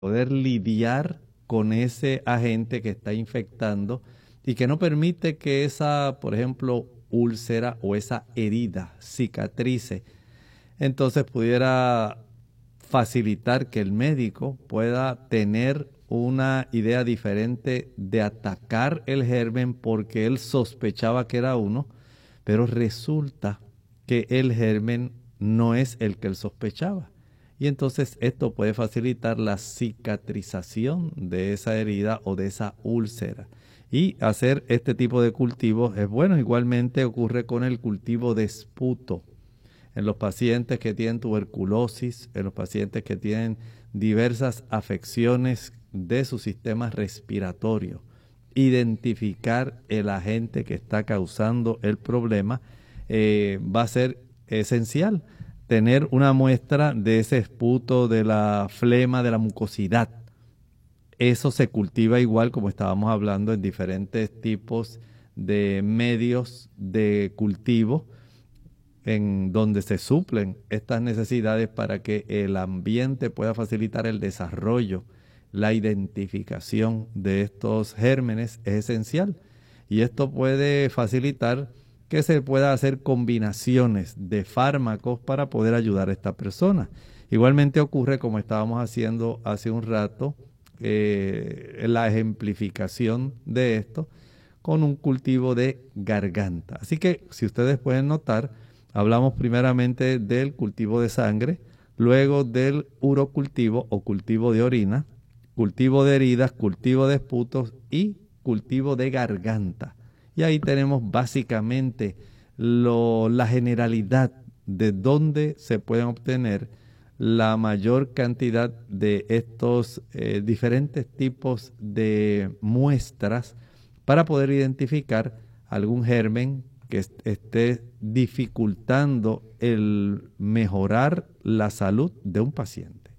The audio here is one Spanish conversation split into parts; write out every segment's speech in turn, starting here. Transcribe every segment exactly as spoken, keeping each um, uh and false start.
poder lidiar con ese agente que está infectando y que no permite que esa, por ejemplo, úlcera o esa herida cicatrice. Entonces pudiera facilitar que el médico pueda tener una idea diferente de atacar el germen porque él sospechaba que era uno, pero resulta que el germen no es el que él sospechaba. Y entonces esto puede facilitar la cicatrización de esa herida o de esa úlcera. Y hacer este tipo de cultivos es bueno. Igualmente ocurre con el cultivo de esputo. En los pacientes que tienen tuberculosis, en los pacientes que tienen diversas afecciones de su sistema respiratorio. Identificar el agente que está causando el problema eh, va a ser esencial. Tener una muestra de ese esputo, de la flema, de la mucosidad. Eso se cultiva igual, como estábamos hablando, en diferentes tipos de medios de cultivo, en donde se suplen estas necesidades para que el ambiente pueda facilitar el desarrollo. La identificación de estos gérmenes es esencial y esto puede facilitar que se pueda hacer combinaciones de fármacos para poder ayudar a esta persona. Igualmente ocurre, como estábamos haciendo hace un rato, eh, la ejemplificación de esto con un cultivo de garganta. Así que, si ustedes pueden notar, hablamos primeramente del cultivo de sangre, luego del urocultivo o cultivo de orina, cultivo de heridas, cultivo de esputos y cultivo de garganta. Y ahí tenemos básicamente lo, la generalidad de dónde se pueden obtener la mayor cantidad de estos eh, diferentes tipos de muestras para poder identificar algún germen que est esté dificultando el mejorar la salud de un paciente.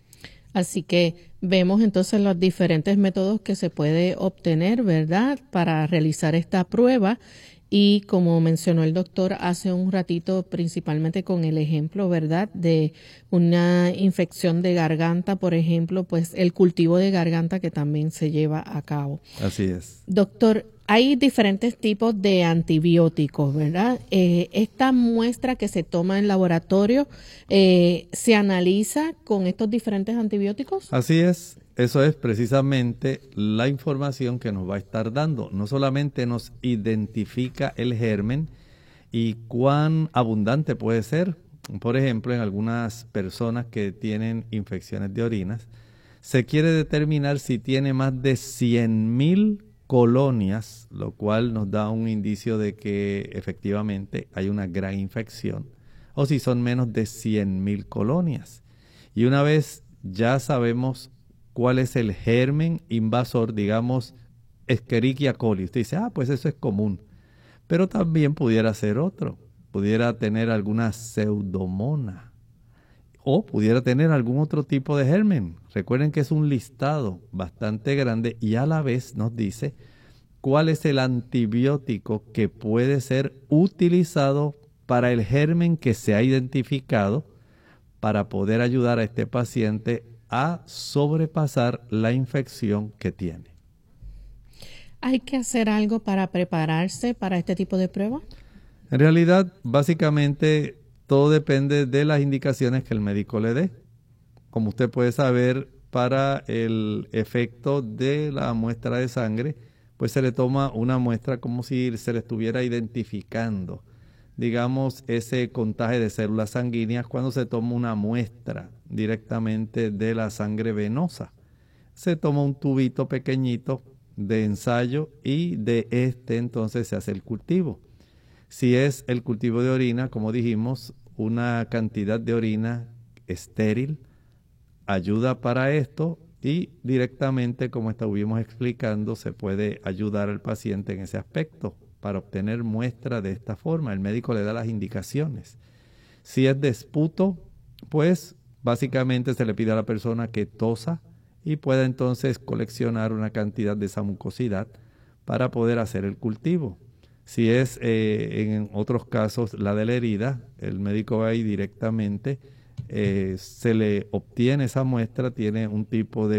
Así que vemos entonces los diferentes métodos que se puede obtener, ¿verdad?, para realizar esta prueba. Y como mencionó el doctor hace un ratito, principalmente con el ejemplo, ¿verdad?, de una infección de garganta, por ejemplo, pues el cultivo de garganta que también se lleva a cabo. Así es. Doctor, hay diferentes tipos de antibióticos, ¿verdad? Eh, esta muestra que se toma en laboratorio, eh, ¿se analiza con estos diferentes antibióticos? Así es. Eso es precisamente la información que nos va a estar dando. No solamente nos identifica el germen y cuán abundante puede ser. Por ejemplo, en algunas personas que tienen infecciones de orinas, se quiere determinar si tiene más de cien mil colonias, lo cual nos da un indicio de que efectivamente hay una gran infección, o si son menos de cien mil colonias. Y una vez ya sabemos cuál es el germen invasor, digamos, Escherichia coli. Usted dice, ah, pues eso es común. Pero también pudiera ser otro. Pudiera tener alguna pseudomonas. O pudiera tener algún otro tipo de germen. Recuerden que es un listado bastante grande y a la vez nos dice cuál es el antibiótico que puede ser utilizado para el germen que se ha identificado para poder ayudar a este paciente a sobrepasar la infección que tiene. ¿Hay que hacer algo para prepararse para este tipo de prueba? En realidad, básicamente, todo depende de las indicaciones que el médico le dé. Como usted puede saber, para el efecto de la muestra de sangre, pues se le toma una muestra como si se le estuviera identificando, digamos, ese contagio de células sanguíneas cuando se toma una muestra directamente de la sangre venosa. Se toma un tubito pequeñito de ensayo y de este entonces se hace el cultivo. Si es el cultivo de orina, como dijimos, una cantidad de orina estéril ayuda para esto y directamente, como estuvimos explicando, se puede ayudar al paciente en ese aspecto para obtener muestra de esta forma. El médico le da las indicaciones. Si es de esputo, pues básicamente se le pide a la persona que tosa y pueda entonces coleccionar una cantidad de esa mucosidad para poder hacer el cultivo. Si es eh, en otros casos la de la herida, el médico va ahí directamente eh, se le obtiene esa muestra tiene un tipo de